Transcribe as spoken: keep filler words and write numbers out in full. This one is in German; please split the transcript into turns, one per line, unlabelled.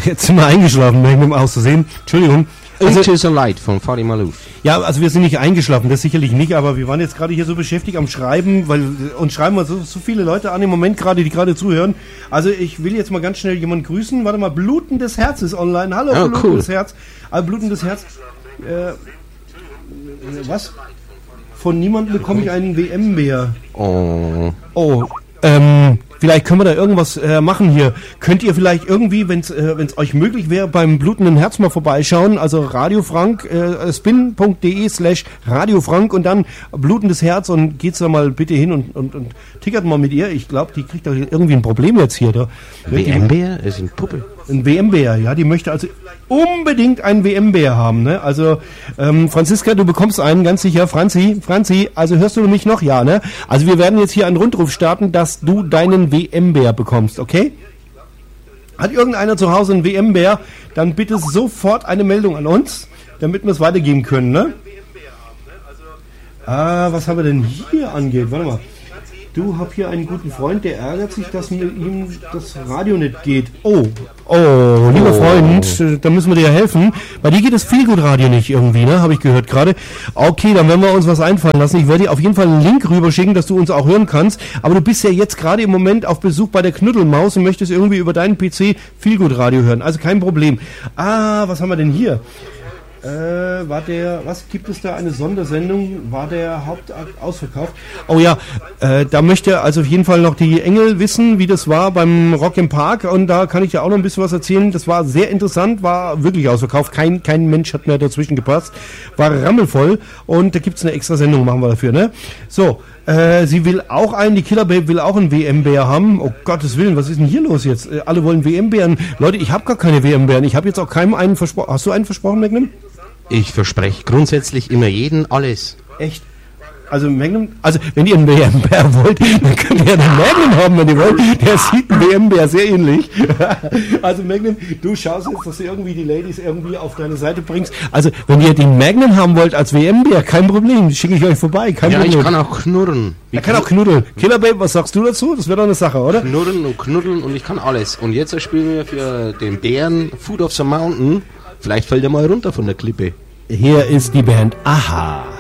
Jetzt sind wir eingeschlafen, Magnum auszusehen. Entschuldigung.
Also, Into the Light von Fadi Malouf.
Ja, also wir sind nicht eingeschlafen, das sicherlich nicht, aber wir waren jetzt gerade hier so beschäftigt am Schreiben, weil uns schreiben wir so, so viele Leute an im Moment gerade, die gerade zuhören. Also ich will jetzt mal ganz schnell jemanden grüßen. Warte mal, Blutendes Herz ist online. Hallo,
oh,
Blutendes
cool.
Herz. Also Blutendes Herz. Äh, was? Von niemandem bekomme ich einen W M-Bär.
Oh.
Oh, ähm... Vielleicht können wir da irgendwas äh, machen hier. Könnt ihr vielleicht irgendwie, wenn es äh, wenn's euch möglich wäre, beim blutenden Herz mal vorbeischauen? Also Radio Frank, äh, spin.de slash Radio Frank und dann blutendes Herz und geht's da mal bitte hin und, und, und tickert mal mit ihr. Ich glaube, die kriegt doch irgendwie ein Problem jetzt hier. Da.
W M-Bär? Das ist ein Puppe.
Ein W M-Bär, ja, die möchte also unbedingt einen W M-Bär haben, ne? Also, ähm, Franziska, du bekommst einen, ganz sicher. Franzi, Franzi, also hörst du mich noch? Ja, ne? Also wir werden jetzt hier einen Rundruf starten, dass du deinen W M-Bär bekommst, okay? Hat irgendeiner zu Hause einen W M-Bär, dann bitte sofort eine Meldung an uns, damit wir es weitergeben können, ne? Ah, was haben wir denn hier angeht? Warte mal. Du, hab hier einen guten Freund, der ärgert sich, dass mit ihm das Radio nicht geht. Oh, oh, lieber oh. Freund, da müssen wir dir helfen. Bei dir geht das Feelgood-Radio nicht irgendwie, ne? Habe ich gehört gerade. Okay, dann werden wir uns was einfallen lassen. Ich werde dir auf jeden Fall einen Link rüberschicken, dass du uns auch hören kannst. Aber du bist ja jetzt gerade im Moment auf Besuch bei der Knuddelmaus und möchtest irgendwie über deinen P C Feelgood-Radio hören. Also kein Problem. Ah, was haben wir denn hier? Äh, war der, was gibt es da, eine Sondersendung, war der Hauptakt ausverkauft? Oh ja, äh, da möchte also auf jeden Fall noch die Engel wissen, wie das war beim Rock im Park und da kann ich dir auch noch ein bisschen was erzählen. Das war sehr interessant, war wirklich ausverkauft, kein, kein Mensch hat mehr dazwischen gepasst, war rammelvoll und da gibt's eine extra Sendung, machen wir dafür, ne? So, äh, sie will auch einen, die Killer Babe will auch einen W M-Bär haben. Oh Gottes Willen, was ist denn hier los jetzt? Äh, alle wollen W M-Bären. Leute, ich habe gar keine W M-Bären, ich habe jetzt auch keinem einen versprochen. Hast du einen versprochen, Magnum?
Ich verspreche grundsätzlich immer jeden alles.
Echt? Also Magnum, also wenn ihr einen W M-Bär wollt, dann könnt ihr ja den Magnum haben, wenn ihr wollt. Der sieht einen W M-Bär sehr ähnlich. Also Magnum, du schaust jetzt, dass du irgendwie die Ladies irgendwie auf deine Seite bringst. Also wenn ihr den Magnum haben wollt als W M-Bär, kein Problem, schicke ich euch vorbei. Kein
ja,
Problem.
Ich kann auch knurren.
Er kann auch knuddeln. Killer Babe, was sagst du dazu? Das wäre doch eine Sache, oder?
Knurren und knuddeln und ich kann alles. Und jetzt spielen wir für den Bären Food of the Mountain. Vielleicht fällt er mal runter von der Klippe.
Hier ist die Band Aha.